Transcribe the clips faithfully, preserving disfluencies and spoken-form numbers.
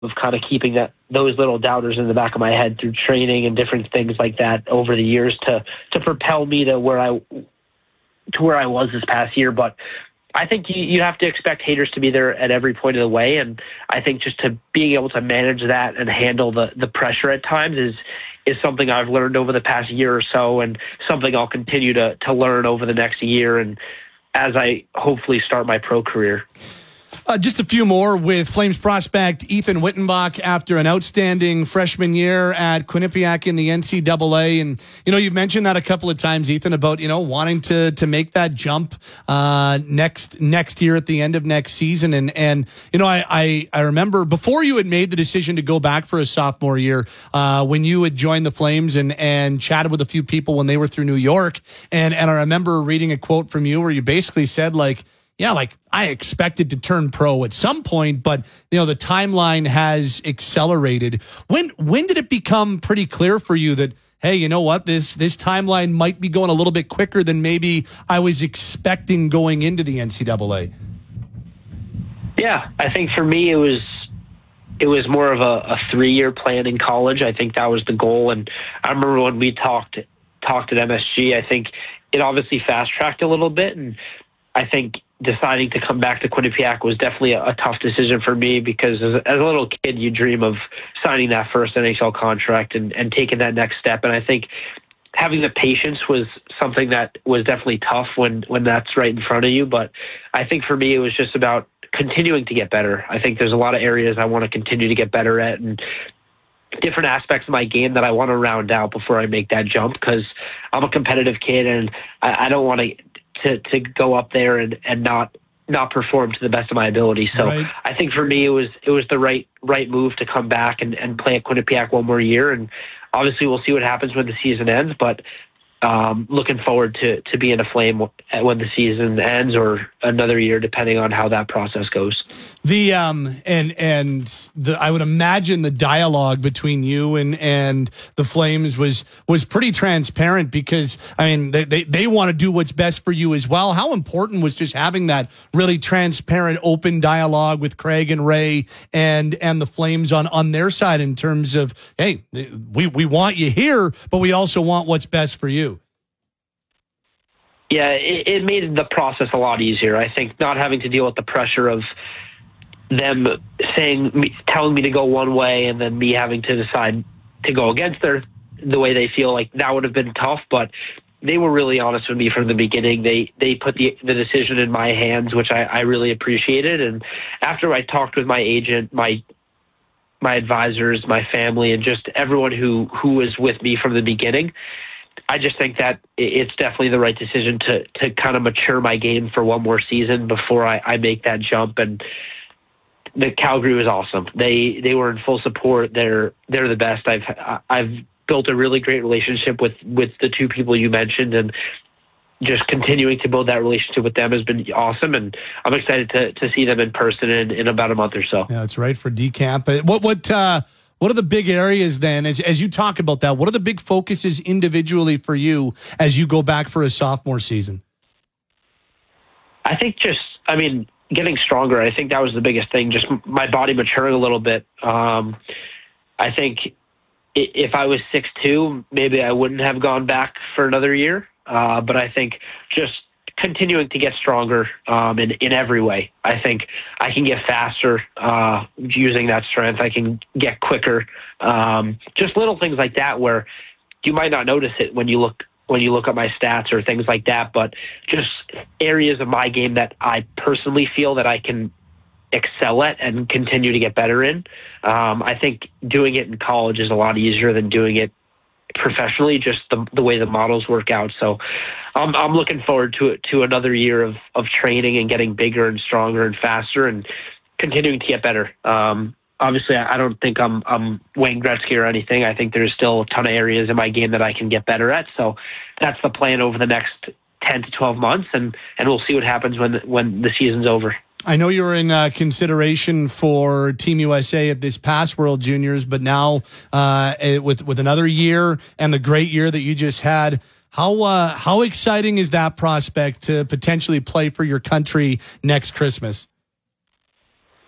of kind of keeping that those little doubters in the back of my head through training and different things like that over the years to to propel me to where I to where I was this past year. But I think you, you have to expect haters to be there at every point of the way, and I think just to being able to manage that and handle the the pressure at times is is something I've learned over the past year or so, and something I'll continue to to learn over the next year and as I hopefully start my pro career. Uh, just a few more with Flames prospect Ethan Wittenbach after an outstanding freshman year at Quinnipiac in the N C double A. And, you know, you've mentioned that a couple of times, Ethan, about, you know, wanting to to make that jump uh, next next year at the end of next season. And, and you know, I, I, I remember before you had made the decision to go back for a sophomore year, uh, when you had joined the Flames and, and chatted with a few people when they were through New York. And, and I remember reading a quote from you where you basically said, like, yeah, like I expected to turn pro at some point, but you know the timeline has accelerated. When when did it become pretty clear for you that, hey, you know what, this this timeline might be going a little bit quicker than maybe I was expecting going into the N C double A? Yeah, I think for me it was it was more of a, a three year plan in college. I think that was the goal, and I remember when we talked talked at M S G, I think it obviously fast tracked a little bit, and I think deciding to come back to Quinnipiac was definitely a, a tough decision for me because as a, as a little kid, you dream of signing that first N H L contract and, and taking that next step. And I think having the patience was something that was definitely tough when, when that's right in front of you. But I think for me, it was just about continuing to get better. I think there's a lot of areas I want to continue to get better at and different aspects of my game that I want to round out before I make that jump because I'm a competitive kid and I, I don't want to To, to go up there and, and not not perform to the best of my ability. So right. I think for me it was it was the right right move to come back and, and play at Quinnipiac one more year. And obviously we'll see what happens when the season ends, but um, looking forward to, to being a Flame when the season ends or another year, depending on how that process goes. The um and and the I would imagine the dialogue between you and and the Flames was was pretty transparent because I mean they they, they want to do what's best for you as well. How important was just having that really transparent, open dialogue with Craig and Ray and and the Flames on on their side in terms of, hey, we we want you here, but we also want what's best for you. Yeah, it, it made the process a lot easier. I think not having to deal with the pressure of them saying, telling me to go one way and then me having to decide to go against their, the way they feel, like that would have been tough, but they were really honest with me from the beginning. They, they put the, the decision in my hands, which I, I really appreciated. And after I talked with my agent, my, my advisors, my family, and just everyone who, who was with me from the beginning, I just think that it's definitely the right decision to, to kind of mature my game for one more season before I, I make that jump. And the Calgary was awesome. They they were in full support. They're they're the best. I've I've built a really great relationship with, with the two people you mentioned, and just continuing to build that relationship with them has been awesome. And I'm excited to to see them in person in, in about a month or so. Yeah, that's right for decamp. What what uh, what are the big areas then as as you talk about that? What are the big focuses individually for you as you go back for a sophomore season? I think just I mean. getting stronger. I think that was the biggest thing, just my body maturing a little bit. Um, I think if I was six two, maybe I wouldn't have gone back for another year. Uh, but I think just continuing to get stronger um, in, in every way. I think I can get faster uh, using that strength. I can get quicker. Um, just little things like that where you might not notice it when you look when you look at my stats or things like that, but just areas of my game that I personally feel that I can excel at and continue to get better in. Um, I think doing it in college is a lot easier than doing it professionally, just the, the way the models work out. So I'm, I'm looking forward to it, to another year of, of training and getting bigger and stronger and faster and continuing to get better. Um, Obviously, I don't think I'm I'm Wayne Gretzky or anything. I think there's still a ton of areas in my game that I can get better at. So that's the plan over the next ten to twelve months, and, and we'll see what happens when the, when the season's over. I know you were in uh, consideration for Team U S A at this past World Juniors, but now uh, with with another year and the great year that you just had, how uh, how exciting is that prospect to potentially play for your country next Christmas?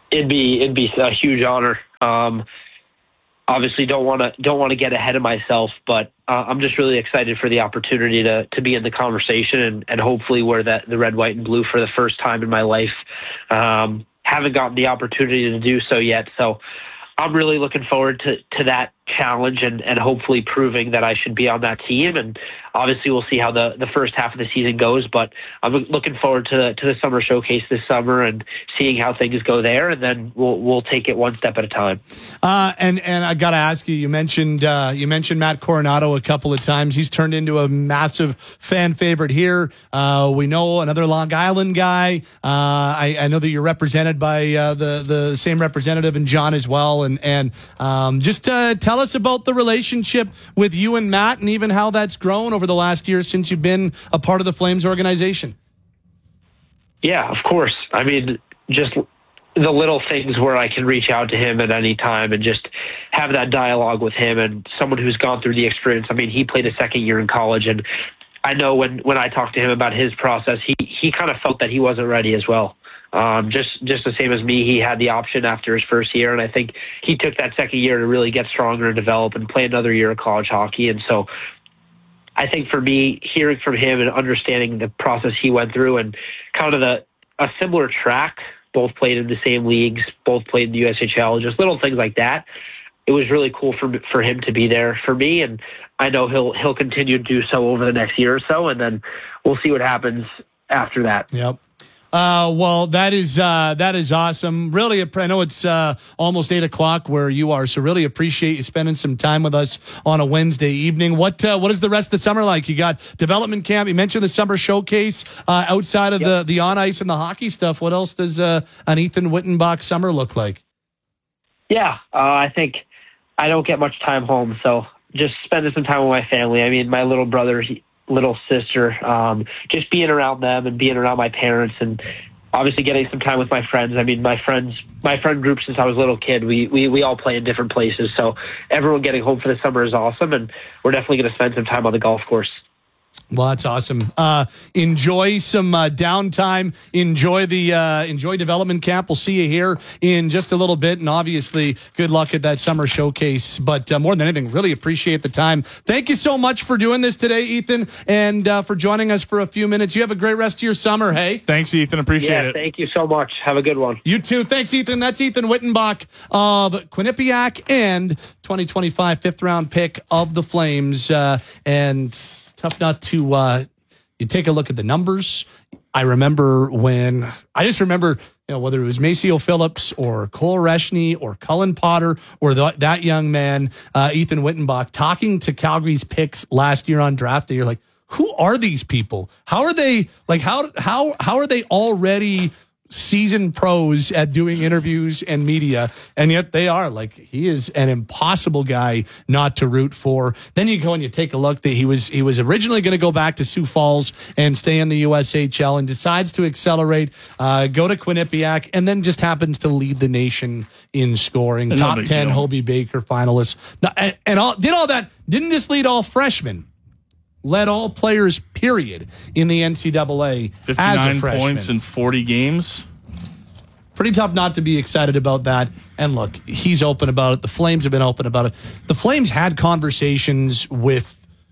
it'd be it'd be a huge honor. Um, obviously, don't want to don't want to get ahead of myself, but uh, I'm just really excited for the opportunity to to be in the conversation and, and hopefully wear that the red, white, and blue for the first time in my life. Um, haven't gotten the opportunity to do so yet, so I'm really looking forward to, to that challenge and, and hopefully proving that I should be on that team. And obviously we'll see how the, the first half of the season goes, but I'm looking forward to the, to the summer showcase this summer and seeing how things go there. And then we'll, we'll take it one step at a time. Uh, and, and I got to ask you, you mentioned, uh, you mentioned Matt Coronato a couple of times. He's turned into a massive fan favorite here. Uh, we know another Long Island guy. Uh, I, I know that you're represented by, uh, the, the same representative in John as well. And, and, um, just, uh, tell us about the relationship with you and Matt and even how that's grown over the last year since you've been a part of the Flames organization. Yeah, of course. I mean, just the little things where I can reach out to him at any time and just have that dialogue with him and someone who's gone through the experience. I mean, he played a second year in college, and I know when, when I talked to him about his process, he, he kind of felt that he wasn't ready as well. Um, just, just the same as me, he had the option after his first year, and I think he took that second year to really get stronger and develop and play another year of college hockey. And so I think for me, hearing from him and understanding the process he went through and kind of the, a similar track, both played in the same leagues, both played in the U S H L, just little things like that. It was really cool for, for him to be there for me. And I know he'll, he'll continue to do so over the next year or so. And then we'll see what happens after that. Yep. Uh, well, that is, uh, that is awesome. Really, I know it's, uh, almost eight o'clock where you are. So really appreciate you spending some time with us on a Wednesday evening. What, uh, what is the rest of the summer like? You got development camp. You mentioned the summer showcase, uh, outside of Yep. the, the on ice and the hockey stuff. What else does, uh, an Ethan Wittenbach summer look like? Yeah. Uh, I think I don't get much time home. So just spending some time with my family. I mean, my little brother, he, little sister, um, just being around them and being around my parents and obviously getting some time with my friends. I mean, my friends, my friend group since I was a little kid, we, we, we all play in different places. So everyone getting home for the summer is awesome. And we're definitely going to spend some time on the golf course. Well, that's awesome. Uh, enjoy some uh, downtime. Enjoy the uh, enjoy development camp. We'll see you here in just a little bit, and obviously, good luck at that summer showcase. But uh, more than anything, really appreciate the time. Thank you so much for doing this today, Ethan, and uh, for joining us for a few minutes. You have a great rest of your summer. Hey, thanks, Ethan. Appreciate yeah, it. Thank you so much. Have a good one. You too. Thanks, Ethan. That's Ethan Wittenbach of Quinnipiac and twenty twenty-five fifth round pick of the Flames, uh, and. Tough not to, uh, you take a look at the numbers. I remember when, I just remember, you know, whether it was Maceo Phillips or Cole Reshney or Cullen Potter or the, that young man, uh, Ethan Wittenbach, talking to Calgary's picks last year on draft day. You're like, who are these people? How are they, like, how, how, how are they already seasoned pros at doing interviews and media, and yet they are like, he is an impossible guy not to root for. Then you go and you take a look that he was he was originally going to go back to Sioux Falls and stay in the U S H L and decides to accelerate, uh, go to Quinnipiac, and then just happens to lead the nation in scoring. And Top no ten deal. Hobie Baker finalist. Now, and, and all did all that, didn't just lead all freshmen. Led all players, period, in the N C double A as a fifty-nine freshman. points in forty games. Pretty tough not to be excited about that. And look, he's open about it. The Flames have been open about it. The Flames had conversations with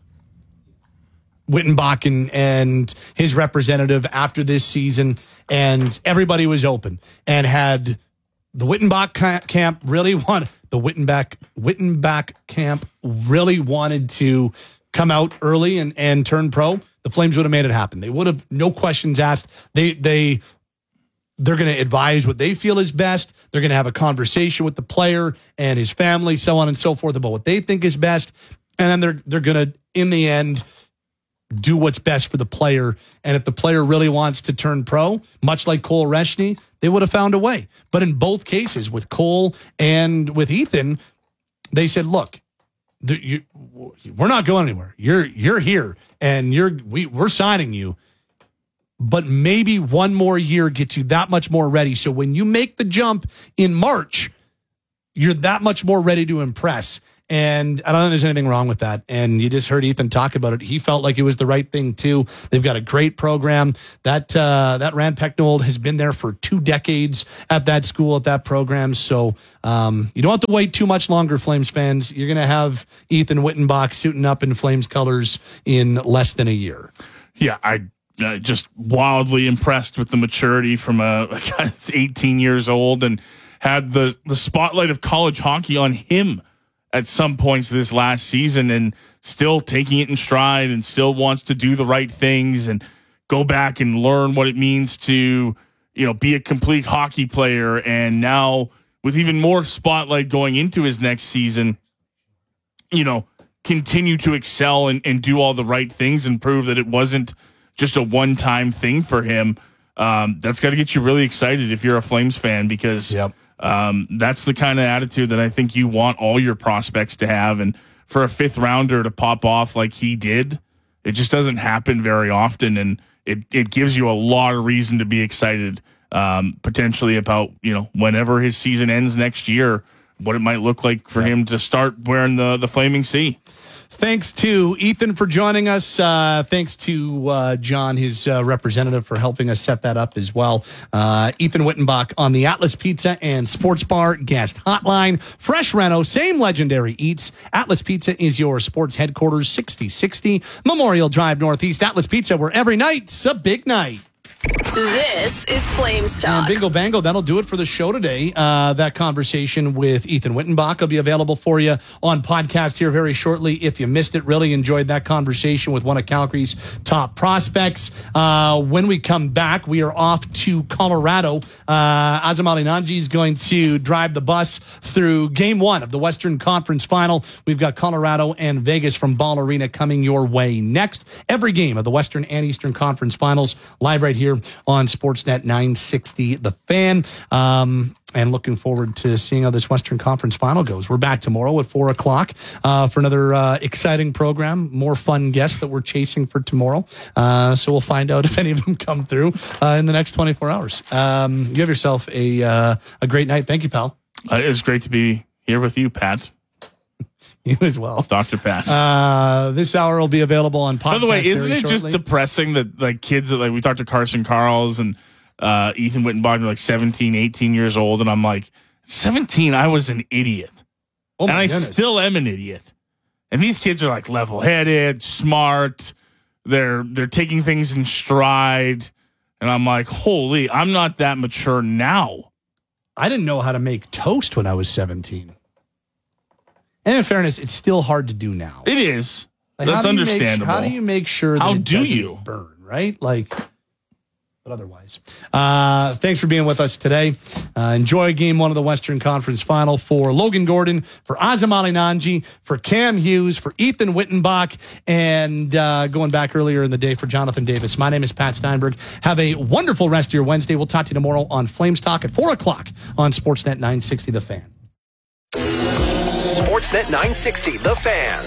Wittenbach and, and his representative after this season, and everybody was open and had the Wittenbach ca- camp really want the Wittenbach Wittenbach camp really wanted to come out early and, and turn pro. The Flames would have made it happen. They would have, no questions asked. They they they're going to advise what they feel is best. They're going to have a conversation with the player and his family, so on and so forth, about what they think is best. And then they're they're going to, in the end, do what's best for the player. And if the player really wants to turn pro, much like Cole Reshney, they would have found a way. But in both cases, with Cole and with Ethan, they said, look, the, you, we're not going anywhere. You're you're here, and you're we, we're signing you. But maybe one more year gets you that much more ready. So when you make the jump in March, you're that much more ready to impress. And I don't think there's anything wrong with that. And you just heard Ethan talk about it. He felt like it was the right thing too. They've got a great program. That uh, that Rand Pecknold has been there for two decades at that school, at that program. So um, you don't have to wait too much longer, Flames fans. You're going to have Ethan Wittenbach suiting up in Flames colors in less than a year. Yeah, I uh, just wildly impressed with the maturity from a, a guy that's eighteen years old and had the, the spotlight of college hockey on him at some points this last season, and still taking it in stride and still wants to do the right things and go back and learn what it means to, you know, be a complete hockey player. And now with even more spotlight going into his next season, you know, continue to excel and, and do all the right things and prove that it wasn't just a one-time thing for him. Um, that's got to get you really excited if you're a Flames fan, because Yep. um, that's the kind of attitude that I think you want all your prospects to have. And for a fifth rounder to pop off like he did, it just doesn't happen very often. And it, it gives you a lot of reason to be excited, um, potentially about, you know, whenever his season ends next year, what it might look like for him to start wearing the, the Flaming C. Thanks to Ethan for joining us. Uh, thanks to uh, John, his uh, representative, for helping us set that up as well. Uh, Ethan Wittenbach on the Atlas Pizza and Sports Bar guest hotline. Fresh Reno, same legendary eats. Atlas Pizza is your sports headquarters, sixty sixty Memorial Drive Northeast. Atlas Pizza, where every night's a big night. This is Flames Talk. And bingo bango, that'll do it for the show today. Uh, that conversation with Ethan Wittenbach will be available for you on podcast here very shortly. If you missed it, really enjoyed that conversation with one of Calgary's top prospects. Uh, when we come back, we are off to Colorado. Uh, Azam Ali Nanji is going to drive the bus through game one of the Western Conference Final. We've got Colorado and Vegas from Ball Arena coming your way next. Every game of the Western and Eastern Conference Finals live right here on Sportsnet nine sixty The Fan. Um, and looking forward to seeing how this Western Conference Final goes. We're back tomorrow at four o'clock uh, for another uh, exciting program. More fun guests that we're chasing for tomorrow. Uh, so we'll find out if any of them come through uh, in the next twenty-four hours. Um, you have yourself a, uh, a great night. Thank you, pal. Uh, it's great to be here with you, Pat. You as well. Doctor Pat. Uh, this hour will be available on podcast. By the way, isn't it shortly. just depressing that like kids that like we talked to Carson Carls and uh, Ethan Wittenbach, they're like seventeen, eighteen years old, and I'm like, seventeen, I was an idiot. Oh my and I goodness. still am an idiot. And these kids are like level-headed, smart. They're they're taking things in stride. And I'm like, holy, I'm not that mature now. I didn't know how to make toast when I was seventeen. And in fairness, it's still hard to do now. It is. Like, That's how do you make- understandable. how do you make sure that How it do doesn't you? burn, right? Like, but otherwise. Uh, thanks for being with us today. Uh, enjoy game one of the Western Conference Final for Logan Gordon, for Azam Ali Nanji, for Cam Hughes, for Ethan Wittenbach, and uh, going back earlier in the day for Jonathan Davis. My name is Pat Steinberg. Have a wonderful rest of your Wednesday. We'll talk to you tomorrow on Flames Talk at four o'clock on Sportsnet nine sixty The Fan. Sportsnet nine sixty The Fan.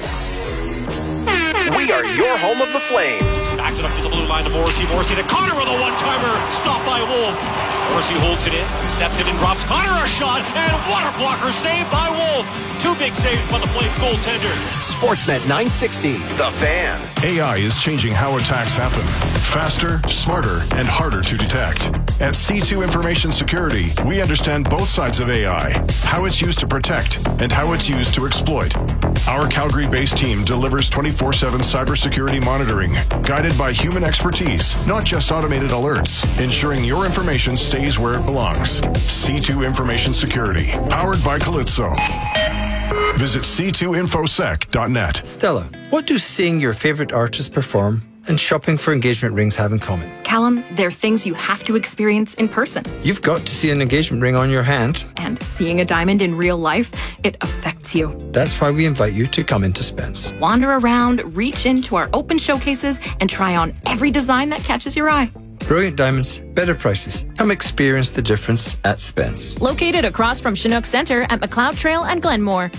We are your home of the Flames. Backs it up to the blue line to Morrissey. Morrissey to Connor with a one-timer. Stopped by Wolf. Morrissey holds it in. Steps it and drops Connor a shot. And water blocker saved by Wolf. Two big saves by the Flames goaltender. Sportsnet nine sixty The Fan. A I is changing how attacks happen. Faster, smarter, and harder to detect. At C two Information Security, we understand both sides of A I, how it's used to protect and how it's used to exploit. Our Calgary-based team delivers twenty-four seven cybersecurity monitoring, guided by human expertise, not just automated alerts, ensuring your information stays where it belongs. C two Information Security, powered by Calypso. Visit c two infosec dot net. Stella, what do seeing your favorite artists perform and shopping for engagement rings have in common? Callum, they're things you have to experience in person. You've got to see an engagement ring on your hand. And seeing a diamond in real life, it affects you. That's why we invite you to come into Spence. Wander around, reach into our open showcases, and try on every design that catches your eye. Brilliant diamonds, better prices. Come experience the difference at Spence. Located across from Chinook Center at McLeod Trail and Glenmore.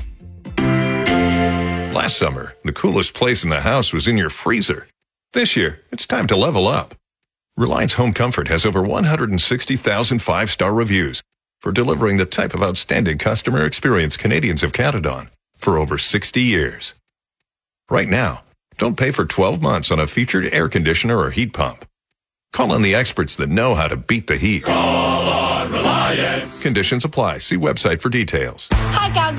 Last summer, the coolest place in the house was in your freezer. This year, it's time to level up. Reliance Home Comfort has over one hundred sixty thousand five-star reviews for delivering the type of outstanding customer experience Canadians have counted on. for over sixty years. Right now, don't pay for twelve months on a featured air conditioner or heat pump. Call on the experts that know how to beat the heat. Call on Reliance. Conditions apply. See website for details. Hi, Gal.